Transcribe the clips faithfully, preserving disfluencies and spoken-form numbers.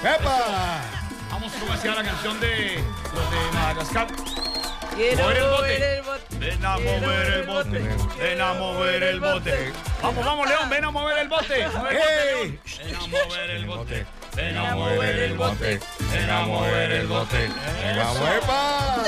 ¡Epa! Vamos, ¿cómo hacía la canción de los de Madagascar? Quiero Mover el bote. mover el bote. Ven a Quiero mover el bote. Ven a mover el bote. Vamos, vamos, León, ven a mover el bote. Mueve el bote, León. Ven a mover el bote. Ven a mover el bote. Ven a mover el bote. ¡Venga, huepa!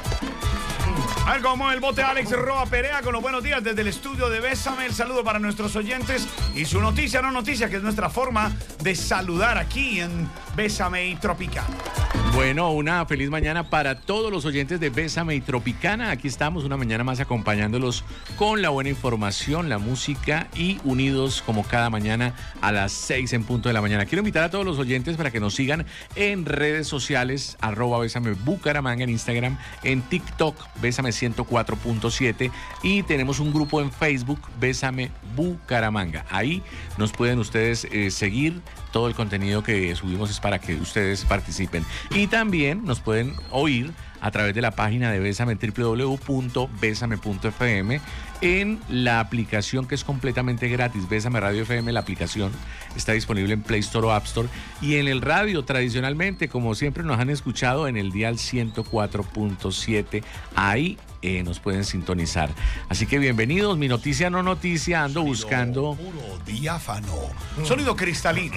A ver cómo mueve el bote Alex Roa Perea con los buenos días desde el estudio de Bésame. El saludo para nuestros oyentes y su noticia, no noticia, que es nuestra forma de saludar aquí en Bésame y Tropicana. Bueno, una feliz mañana para todos los oyentes de Bésame y Tropicana. Aquí estamos una mañana más acompañándolos con la buena información, la música y unidos como cada mañana a las seis en punto de la mañana. Quiero invitar a todos los oyentes para que nos sigan en redes sociales, arroba Bésame Bucaramanga en Instagram, en TikTok, Bésame ciento cuatro punto siete y tenemos un grupo en Facebook, Bésame Bucaramanga. Ahí nos pueden ustedes eh, seguir. Todo el contenido que subimos es para que ustedes participen. Y también nos pueden oír a través de la página de Bésame, doble u doble u doble u punto bésame punto efe eme, en la aplicación que es completamente gratis, Bésame Radio F M. La aplicación está disponible en Play Store o App Store. Y en el radio, tradicionalmente, como siempre nos han escuchado, en el dial ciento cuatro punto siete. Ahí Eh, nos pueden sintonizar. Así que bienvenidos, mi noticia no noticia, ando Sonido buscando... puro, diáfano, sonido cristalino.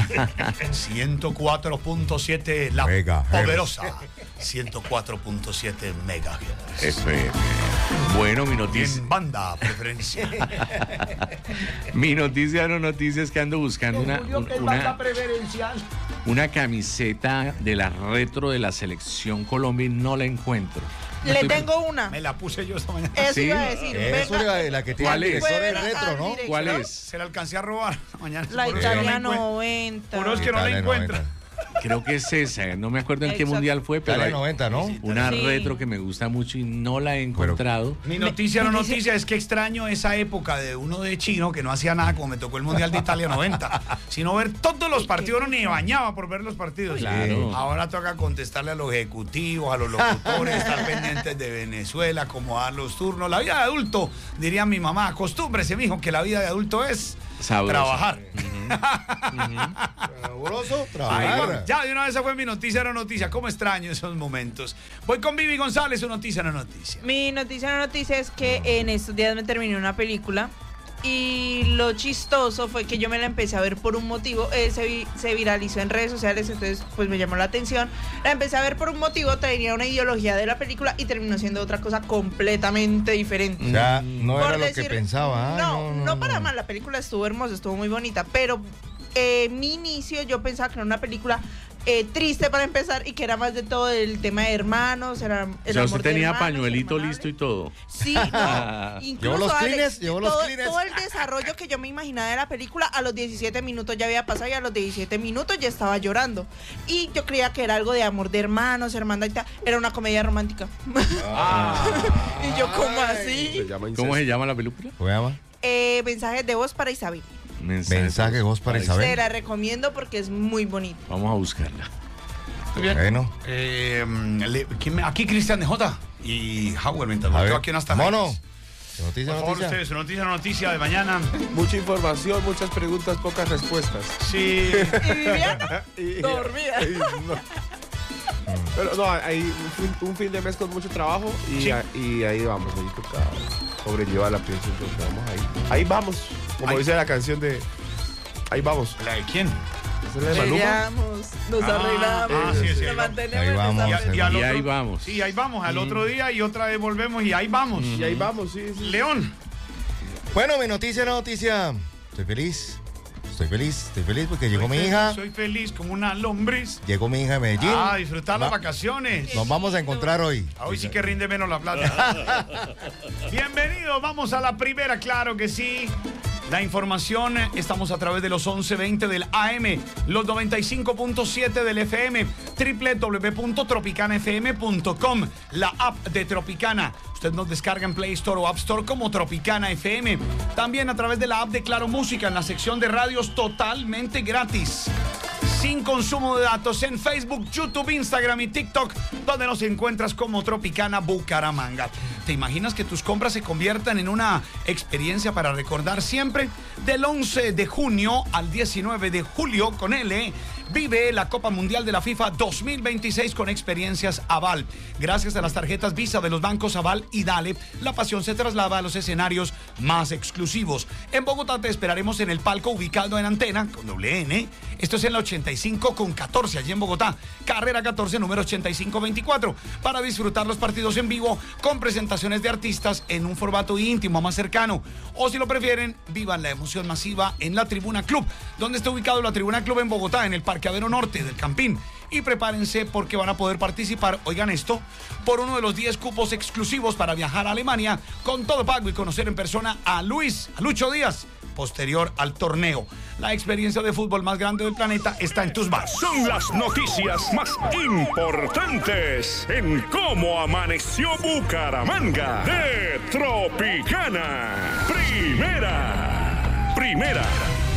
ciento cuatro punto siete, la Megahertz. poderosa. ciento cuatro punto siete megahertz. F M. Bueno, mi noticia... En banda preferencia. Mi noticia no noticia es que ando buscando una, un- una, preferencial. una camiseta de la retro de la Selección Colombia y no la encuentro. No Le estoy- tengo una. Me la puse yo esta mañana. Eso ¿Sí? iba a decir. Eso Venga, es la que tiene ¿Cuál el es? director del Puede retro, ¿no? ver, ¿Cuál es? Se la alcancé a robar esta mañana. La Por eso que no Italia la encuentro. noventa. Por eso es que no la Italia encuentra. noventa. Creo que es esa, no me acuerdo en qué Exacto. mundial fue, pero Italia hay noventa, ¿no? una Sí. retro que me gusta mucho y no la he encontrado. Mi noticia no me dice- noticia es que extraño esa época de uno de chino que no hacía nada como me tocó el Mundial de Italia noventa, sino ver todos los partidos, uno ni me bañaba por ver los partidos. Claro. Ahora toca contestarle a los ejecutivos, a los locutores, estar pendientes de Venezuela, acomodar los turnos. La vida de adulto, diría mi mamá, acostúmbrese, mijo, que la vida de adulto es Sabroso. trabajar. Sabroso, Ay, trabajar. bueno, ya de una vez esa fue mi noticia no noticia. ¿Cómo extraño esos momentos? Voy con Vivi González, su noticia no noticia. Mi noticia no noticia es que en estos días me terminé una película y lo chistoso fue que yo me la empecé a ver por un motivo. Eh, se, vi- se viralizó en redes sociales, entonces pues me llamó la atención. La empecé a ver por un motivo, tenía una ideología de la película y terminó siendo otra cosa completamente diferente. O sea, no Por era lo decir- que pensaba. Ah, no, no, para mal, la película estuvo hermosa, estuvo muy bonita, pero eh, mi inicio yo pensaba que era una película eh, triste para empezar y que era más de todo el tema de hermanos, era el O sea, amor usted de tenía hermanos, pañuelito hermanables. listo y todo. Sí, no, incluso ¿Llevó los Alex, clines? ¿Llevó los todo, clines? todo el desarrollo que yo me imaginaba de la película a los diecisiete minutos ya había pasado y a los diecisiete minutos ya estaba llorando. Y yo creía que era algo de amor de hermanos, hermandad y tal. Era una comedia romántica. Y yo, ¿cómo así? ¿Cómo se llama la película? ¿Cómo se llama? Eh, mensajes de voz para Isabel. Mensaje de voz para Se Isabel. la recomiendo porque es muy bonito. Vamos a buscarla. Muy bien. Bueno. Eh, le- ¿quién me- aquí Cristian de J y Howard mientras A lo ver. tengo aquí en hasta Mono. Noticia, Por favor, noticia. ustedes, su noticia, noticia de mañana. Mucha información, muchas preguntas, pocas respuestas. Sí. ¿Y Viviana? Y- Dormida. y no. Pero no, hay un fin, un fin de mes con mucho trabajo y, Sí. a- y ahí vamos, ahí toca sobrellevarla, pienso yo que vamos ahí. Ahí vamos, como Ahí. dice la canción de Ahí vamos. ¿La de quién? ¿Esa es la de Maluma? Peleamos, nos Ah, arreglamos, ah, sí, sí, nos ahí mantenemos Ahí en vamos. esa- Y, a- y al Y otro- ahí vamos. Sí, ahí vamos. Al otro día y otra vez volvemos y ahí vamos. Y ahí vamos, sí, sí. León. Bueno, mi noticia, noticia. Estoy feliz. Estoy feliz, estoy feliz porque llegó Soy mi feliz, hija. Soy feliz como una lombriz. Llegó mi hija de Medellín. Ah, disfrutar las Va- vacaciones. Nos vamos a encontrar hoy. Hoy sí que rinde menos la plata. Bienvenidos, vamos a la primera, claro que sí. La información, estamos a través de los once veinte del A M, los noventa y cinco punto siete del F M, doble u doble u doble u punto tropicana f m punto com, la app de Tropicana. Usted nos descarga en Play Store o App Store como Tropicana F M. También a través de la app de Claro Música en la sección de radios totalmente gratis. sin consumo de datos en Facebook, YouTube, Instagram y TikTok, donde nos encuentras como Tropicana Bucaramanga. ¿Te imaginas que tus compras se conviertan en una experiencia para recordar siempre? Del once de junio al diecinueve de julio con L, vive la Copa Mundial de la FIFA dos mil veintiséis con experiencias Aval. Gracias a las tarjetas Visa de los bancos Aval y Dale, la pasión se traslada a los escenarios más exclusivos. En Bogotá te esperaremos en el palco ubicado en Antena, con doble N. Esto es en la ochenta y cinco con catorce, allí en Bogotá. Carrera catorce, número ochenta y cinco veinticuatro. Para disfrutar los partidos en vivo con presentaciones de artistas en un formato íntimo más cercano. O si lo prefieren, vivan la emoción masiva en la Tribuna Club, donde está ubicado la Tribuna Club en Bogotá, en el Parqueadero Norte del Campín. Y prepárense porque van a poder participar, oigan esto, por uno de los diez cupos exclusivos para viajar a Alemania con todo pago y conocer en persona a Luis, a Lucho Díaz, posterior al torneo. La experiencia de fútbol más grande del planeta está en tus manos. Son las noticias más importantes en cómo amaneció Bucaramanga de Tropicana. Primera. Primera.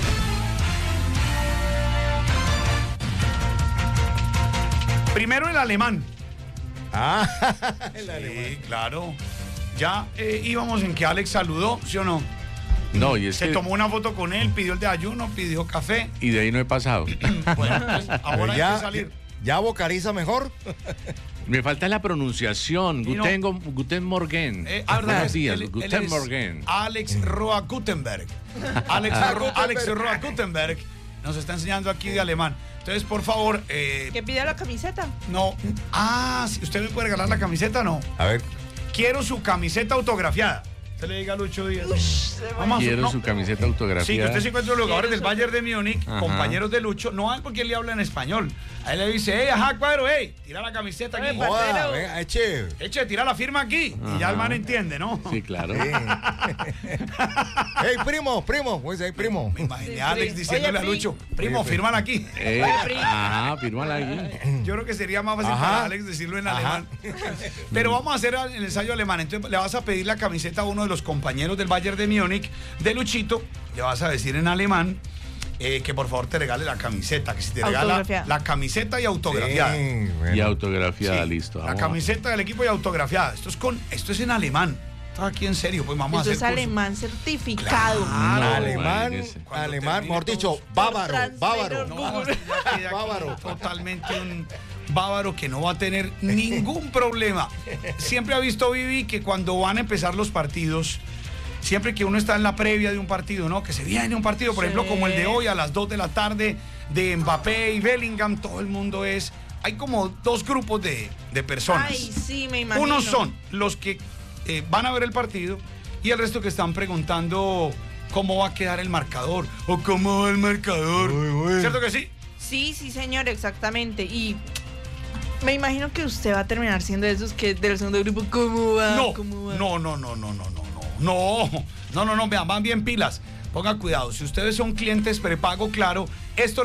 Primero el alemán. Ah, el Sí, alemán. claro. Ya eh, íbamos en que Alex saludó, ¿sí o no? No, y es Se que... tomó una foto con él, pidió el desayuno, pidió café. Y de ahí no he pasado. Bueno, pues, ahora hay ya, que salir. ya vocaliza mejor. Me falta la pronunciación. Y no- Guten, go- Guten Morgen. Eh, ah, ¿verdad? Buenos días. Él- él Guten es Morgen. Alex Roa Gutenberg. Alex, Ro- Alex Roa Gutenberg nos está enseñando aquí de alemán. Entonces, por favor, eh, ¿Que pida la camiseta? no. Ah, ¿sí? ¿Usted me puede regalar la camiseta o no? A ver. Quiero su camiseta autografiada. Usted le diga a Lucho Díaz. Vamos a- Quiero no. su camiseta Sí, que autografiada. usted se encuentra en los jugadores del Quiero su- Bayern de Múnich, Ajá. compañeros de Lucho, no hay porque él le habla en español. A él le dice, hey, ajá, cuadro, hey, tira la camiseta aquí. Ay, Joda, Parcero. venga, eche. Eche, tira la firma aquí. Y ya el man entiende, ¿no? Sí, claro. Hey, primo, primo. Pues, hey, primo. Me imaginé Sí, a Alex sí. diciéndole Oye, a Lucho, primo, Oye, fírmala aquí. Eh, ajá, fírmala ahí. Yo creo que sería más fácil Ajá. para Alex decirlo en Ajá. alemán. Pero vamos a hacer el ensayo alemán. Entonces le vas a pedir la camiseta a uno de los compañeros del Bayern de Múnich, de Luchito. Le vas a decir en alemán eh, que por favor te regale la camiseta. Que si te regala Autografiada. la camiseta y autografiada. Sí, bueno. Y autografiada, Sí, listo. La vamos. camiseta del equipo y autografiada. Esto es con, esto es en alemán. Esto aquí en serio, pues vamos Eso a es hacer curso. alemán certificado. Claro. No, alemán, imagínese. Cuando alemán, termine mejor dicho, todos- bávaro, Por bávaro. transfer, No, ya queda aquí Bávaro. totalmente un bávaro que no va a tener ningún problema. Siempre ha visto Vivi que cuando van a empezar los partidos, siempre que uno está en la previa de un partido, ¿no? Que se viene un partido, por Sí. ejemplo, como el de hoy a las dos de la tarde de Mbappé y Bellingham, todo el mundo es... Hay como dos grupos de, de personas. Ay, sí, me imagino. Unos son los que eh, van a ver el partido y el resto que están preguntando cómo va a quedar el marcador o cómo va el marcador. Uy, uy. ¿Cierto que sí? Sí, sí, señor, exactamente. Y me imagino que usted va a terminar siendo de esos que del segundo grupo, ¿cómo va? No, ¿Cómo va? no, no, no, no, no, no, no, no, no, no, no, vean, van bien pilas. Pongan cuidado, si ustedes son clientes prepago, claro, esto